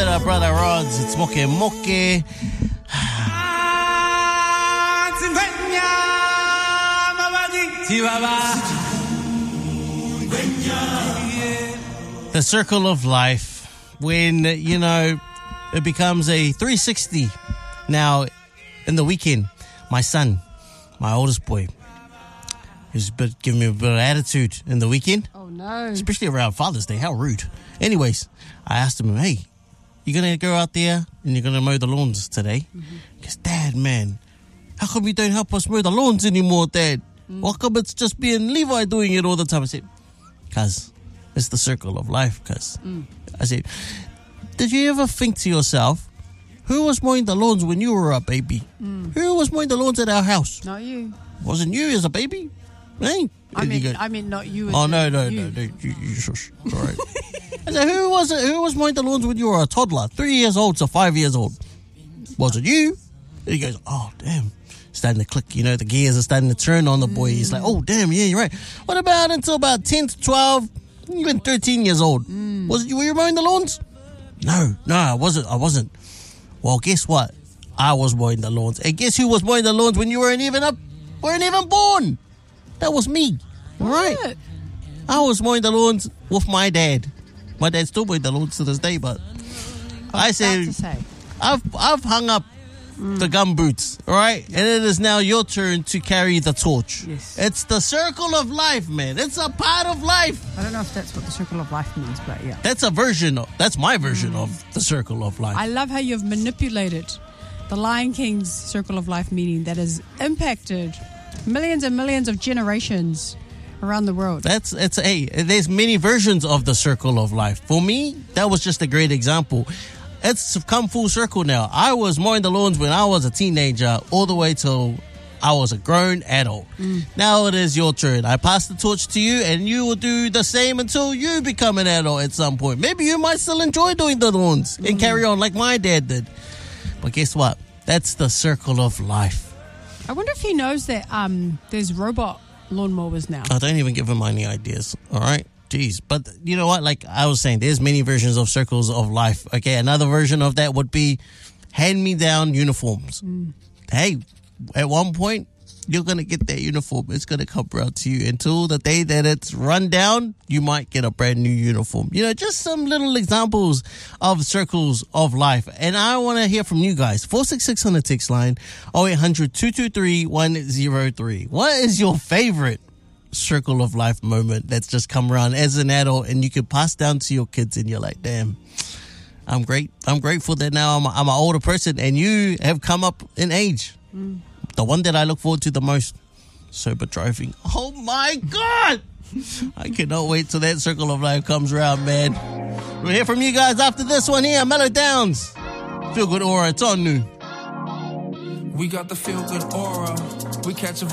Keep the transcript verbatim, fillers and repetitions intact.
it, our brother Rods. It's Moke Moke. The circle of life. When, you know, it becomes a three sixty. Now, in the weekend, my son, my oldest boy, he's bit, giving me a bit of attitude in the weekend. Oh, no. Especially around Father's Day. How rude. Anyways, I asked him, hey, you going to go out there and you're going to mow the lawns today? Because, mm-hmm. Dad, man, how come you don't help us mow the lawns anymore, Dad? Mm. Why come it's just me and Levi doing it all the time? I said, cuz, it's the circle of life, cuz. Mm. I said, did you ever think to yourself, who was mowing the lawns when you were a baby? Mm. Who was mowing the lawns at our house? Not you. Wasn't you as a baby? Hey? I mean, go, I mean, not you. As oh no, no, you. no, no, you, you shush. All right. I said, who was it? Who was mowing the lawns when you were a toddler, three years old to five years old? Was it you? And he goes, oh damn, starting to click. You know, the gears are starting to turn on the boy. Mm. He's like, oh damn, yeah, you're right. What about until about ten to twelve, even thirteen years old? Mm. Was it you? Were you mowing the lawns? No, no, I wasn't. I wasn't. Well, guess what? I was mowing the lawns. And guess who was mowing the lawns when you weren't even up, weren't even born? That was me. All right. What? I was mowing the lawns with my dad. My dad still mowing the lawns to this day, but I, I said, say. I've I've hung up mm. the gum boots, all right? Yeah. And it is now your turn to carry the torch. Yes. It's the circle of life, man. It's a part of life. I don't know if that's what the circle of life means, but yeah. That's a version of, that's my version mm. of the circle of life. I love how you've manipulated the Lion King's circle of life meaning that has impacted millions and millions of generations around the world. That's, it's, hey, there's many versions of the circle of life. For me, that was just a great example. It's come full circle now. I was mowing the lawns when I was a teenager all the way till I was a grown adult. Mm. Now it is your turn. I pass the torch to you and you will do the same until you become an adult at some point. Maybe you might still enjoy doing the lawns mm. and carry on like my dad did. But guess what? That's the circle of life. I wonder if he knows that um, there's robot lawnmowers now. I don't even give him any ideas. All right. Jeez. But you know what? Like I was saying, there's many versions of circles of life. Okay. Another version of that would be hand-me-down uniforms. Mm. Hey, at one point, you're going to get that uniform. It's going to come around to you. Until the day that it's run down, you might get a brand new uniform. You know, just some little examples of circles of life. And I want to hear from you guys. four six six on the text line, oh eight hundred, two two three, one oh three. What is your favorite circle of life moment that's just come around as an adult and you can pass down to your kids and you're like, damn, I'm great. I'm grateful that now I'm, a, I'm an older person and you have come up in age. Mm. The one that I look forward to the most, sober driving. Oh my God! I cannot wait till that circle of life comes around, man. We'll hear from you guys after this one here, Mellow Downs. Feel Good Aura, it's on new. We got the feel good aura. We catch a